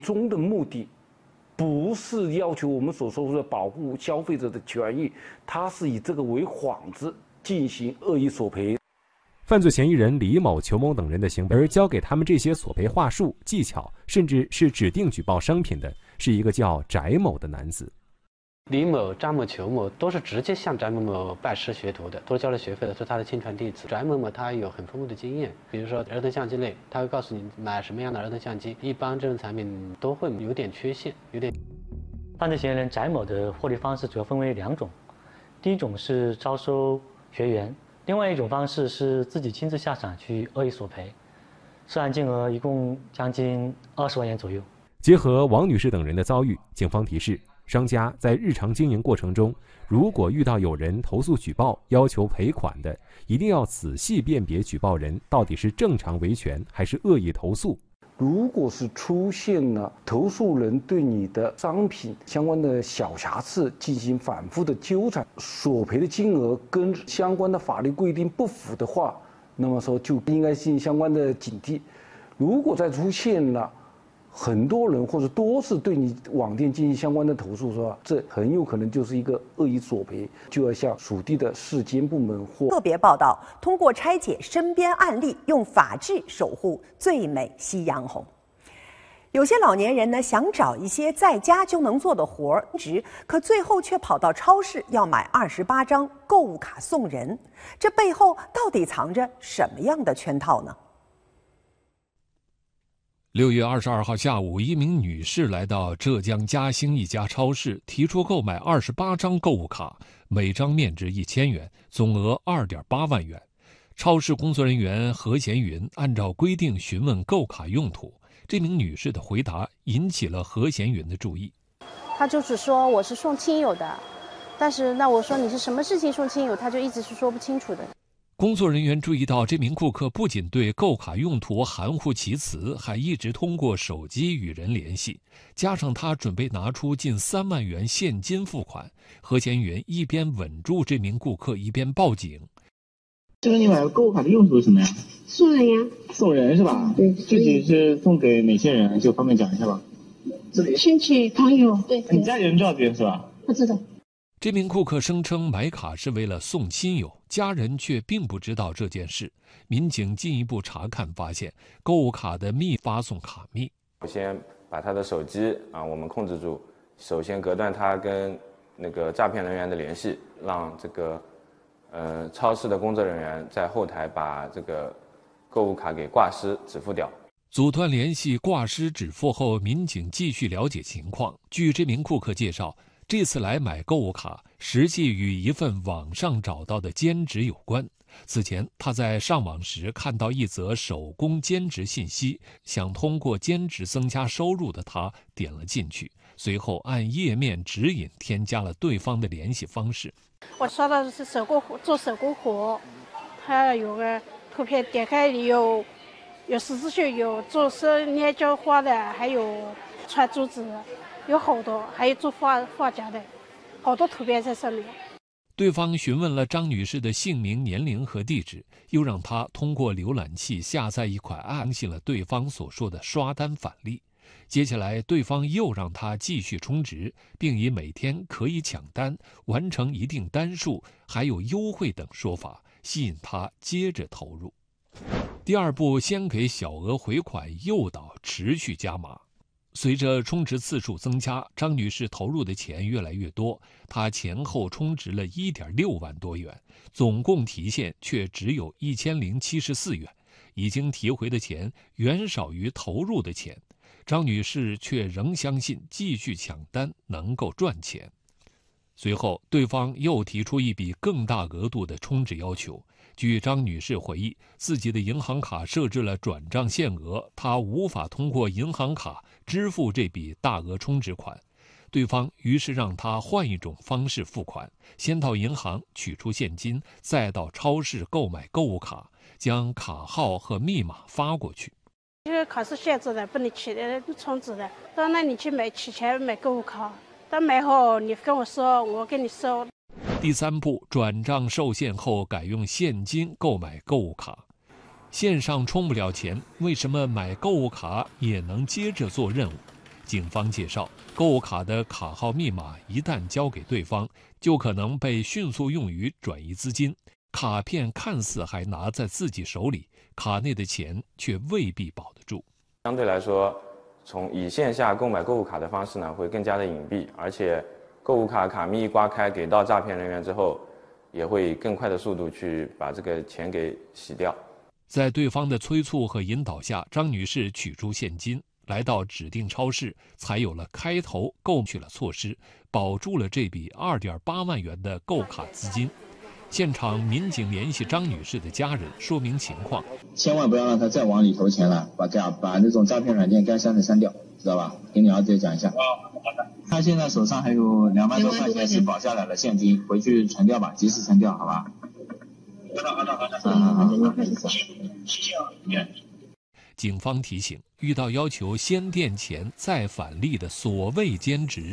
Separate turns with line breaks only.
终的目的不是要求我们所说的保护消费者的权益，它是以这个为幌子进行恶意索赔。
犯罪嫌疑人李某、裘某等人的行为，而交给他们这些索赔话术、技巧，甚至是指定举报商品的，是一个叫翟某的男子。
李某、张某、裘某都是直接向翟某某拜师学徒的，都是交了学费的，是他的亲传弟子。翟某某他有很丰富的经验，比如说儿童相机类，他会告诉你买什么样的儿童相机，一般这种产品都会有点缺陷，
犯罪嫌疑人翟某的获利方式主要分为2种，第一种是招收学员，另外一种方式是自己亲自下场去恶意索赔，涉案金额一共将近20万元左右。
结合王女士等人的遭遇，警方提示商家在日常经营过程中，如果遇到有人投诉举报要求赔款的，一定要仔细辨别举报人到底是正常维权还是恶意投诉。
如果是出现了投诉人对你的商品相关的小瑕疵进行反复的纠缠，索赔的金额跟相关的法律规定不符的话，那么说就应该进行相关的警惕。如果再出现了很多人或者多次对你网店进行相关的投诉，是吧？这很有可能就是一个恶意索赔，就要向属地的市监部门或
特别报道，通过拆解身边案例，用法治守护最美夕阳红。有些老年人呢，想找一些在家就能做的活儿，可最后却跑到超市要买28张购物卡送人，这背后到底藏着什么样的圈套呢
？6月22号下午，一名女士来到浙江嘉兴一家超市，提出购买28张购物卡，每张面值1000元，总额2.8万元。超市工作人员何贤云按照规定询问购卡用途，这名女士的回答引起了何贤云的注意。
她就只说我是送亲友的，但是那我说你是什么事情送亲友，她就一直是说不清楚的。
工作人员注意到，这名顾客不仅对购卡用途含糊其辞，还一直通过手机与人联系，加上他准备拿出近3万元现金付款，何贤云一边稳住这名顾客，一边报警。
这个你买购物卡的用途是什么呀？
送人呀。
送人是吧？
对。
具体是送给哪些人，就方便讲一下吧。
亲戚朋友。对。
你家里人知道这件事吧？
不知道。
这名顾客声称买卡是为了送亲友，家人却并不知道这件事。民警进一步查看发现，购物卡的发送卡密。
首先把他的手机我们控制住，首先隔断他跟那个诈骗人员的联系，让这个超市的工作人员在后台把这个购物卡给挂失止付掉。
阻断联系、挂失止付后，民警继续了解情况。据这名顾客介绍，这次来买购物卡实际与一份网上找到的兼职有关。此前他在上网时看到一则手工兼职信息，想通过兼职增加收入的他点了进去，随后按页面指引添加了对方的联系方式。
我刷到的是做手工活，它有个图片，点开里有十字绣，有做生捏胶花的，还有穿珠子，有好多，还有做发夹的，好多图片在上面。
对方询问了张女士的姓名、年龄和地址，又让她通过浏览器下载一款 app， 相信了对方所说的刷单返利。接下来，对方又让她继续充值，并以每天可以抢单、完成一定单数、还有优惠等说法，吸引她接着投入。第二步，先给小额回款，诱导持续加码。随着充值次数增加，张女士投入的钱越来越多，她前后充值了1.6万多元，总共提现却只有1074元，已经提回的钱远少于投入的钱。张女士却仍相信继续抢单能够赚钱。随后，对方又提出一笔更大额度的充值要求。据张女士回忆，自己的银行卡设置了转账限额，她无法通过银行卡支付这笔大额充值款。对方于是让她换一种方式付款，先到银行取出现金，再到超市购买购物卡，将卡号和密码发过去。
这个卡是限制的，不能充值的。到那里去取钱买购物卡，等买好你跟我说，我给你收。
第三步，转账受限后改用现金购买购物卡。线上充不了钱，为什么买购物卡也能接着做任务？ 警方介绍，购物卡的卡号密码一旦交给对方，就可能被迅速用于转移资金。卡片看似还拿在自己手里，卡内的钱却未必保得住。
相对来说，以线下购买购物卡的方式呢，会更加的隐蔽，而且购物卡卡密一刮开给到诈骗人员之后，也会以更快的速度去把这个钱给洗掉。
在对方的催促和引导下，张女士取出现金，来到指定超市，才有了开头购取了措施，保住了这笔2.8万元的购卡资金。现场民警联系张女士的家人说明情况，
千万不要让他再往里投钱了，把那种诈骗软件该删的删掉，知道吧？给你儿子也讲一下。他现在手上还有2万多块钱是保下来了现金，回去存掉吧，及时存掉，好吧？好，谢谢啊。
警方提醒，遇到要求先垫钱再返利的所谓兼职，